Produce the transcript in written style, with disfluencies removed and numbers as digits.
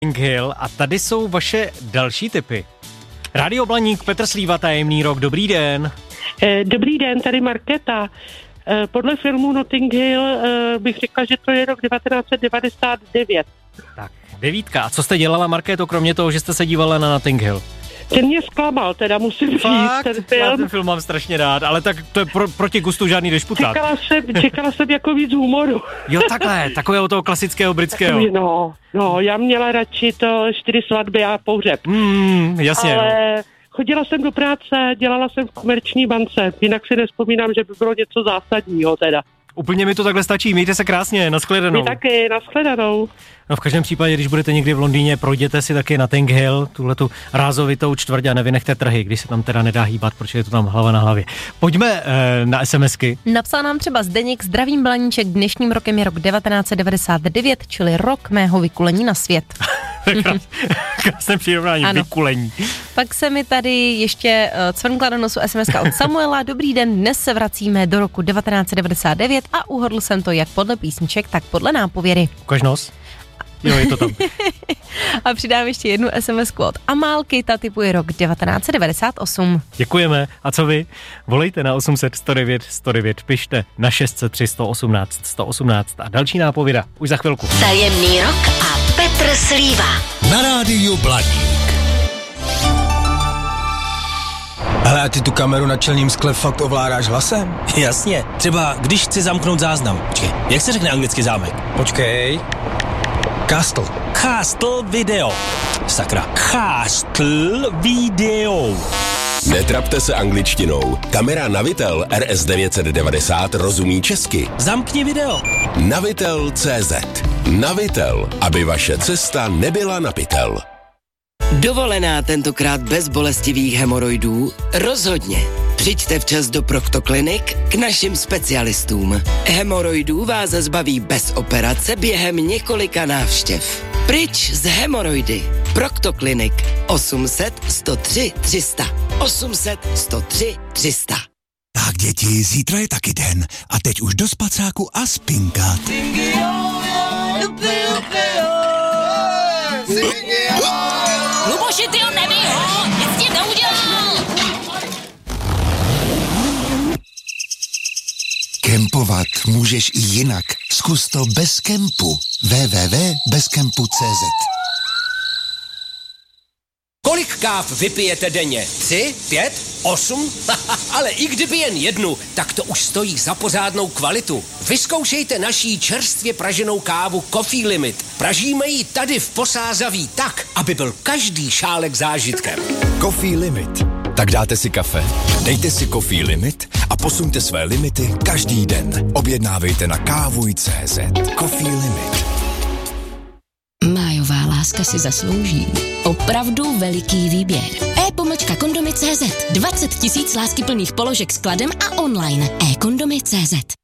Hill a tady jsou vaše další tipy. Rádio Blaník, Petr Slíva, Tajemný rok, dobrý den. Dobrý den, tady Markéta. Podle filmu Notting Hill bych řekla, že to je rok 1999. Tak, 9. A co jste dělala, Markéto, kromě toho, že jste se dívala na Notting Hill? Ten mě zklamal, teda musím říct, ten film. Já ten film mám strašně rád, ale tak to je proti gustu žádný dešputát. Čekala jsem jako víc humoru. Jo, takhle, takového toho klasického britského. No, já měla radši to 4 svatby a pohřeb. Jasně. Ale chodila jsem do práce, dělala jsem v Komerční bance, jinak si nevzpomínám, že by bylo něco zásadního teda. Úplně mi to takhle stačí, mějte se krásně, nashledanou. My taky, nashledanou. No v každém případě, když budete někdy v Londýně, projděte si taky na Notting Hill, tuhletu rázovitou čtvrť a nevynechte trhy, když se tam teda nedá hýbat, protože je to tam hlava na hlavě. Pojďme na SMSky. Napsal nám třeba Zdeněk, zdravím Blaníček, dnešním rokem je rok 1999, čili rok mého vykulení na svět. Krásné přirovnání, vykulení. Pak se mi tady ještě cvrnkla do nosu SMSka od Samuela. Dobrý den, dnes se vracíme do roku 1999 a uhodl jsem to jak podle písniček, tak podle nápovědy. Ukaž nos. Jo, je to tam. A přidám ještě jednu SMSku od Amálky, ta typuje rok 1998. Děkujeme. A co vy? Volejte na 800 109 109, pište na 603 118 118 a další nápověda už za chvilku. Tajemný rok a Petr Slíva. Na rádiu Blaník. Hele, a ty tu kameru na čelním skle fakt ovládáš hlasem? Jasně, třeba když chci zamknout záznam. Počkej, jak se řekne anglicky zámek? Počkej. Castle. Castle video. Sakra. Castle video. Netrapte se angličtinou. Kamera Navitel RS990 rozumí česky. Zamkni video. Navitel.cz. Navitel, aby vaše cesta nebyla na pytel. Dovolená tentokrát bez bolestivých hemoroidů? Rozhodně. Přijďte včas do Proktoklinik k našim specialistům. Hemoroidů vás zbaví bez operace během několika návštěv. Pryč z hemoroidy. Proktoklinik 800 103 300. 800 103 300. Tak děti, zítra je taky den. A teď už do spacáku a spinkat. Luboši, ty ho nebij ho, nic s tím neudělal. Kempovat můžeš i jinak. Zkus to bez kempu. www.bezkempu.cz. Kolik káv vypijete denně? 3, 5, 8? Ale i kdyby jen jednu, tak to už stojí za pořádnou kvalitu. Vyzkoušejte naší čerstvě praženou kávu Coffee Limit. Pražíme ji tady v Posázaví tak, aby byl každý šálek zážitkem. Coffee Limit. Tak dáte si kafe, dejte si Coffee Limit a posuňte své limity každý den. Objednávejte na kávuj.cz. Coffee Limit. Májová láska si zaslouží opravdu veliký výběr. e-kondomy.cz 20 000 láskyplných položek s kladem a online. e-kondomy.cz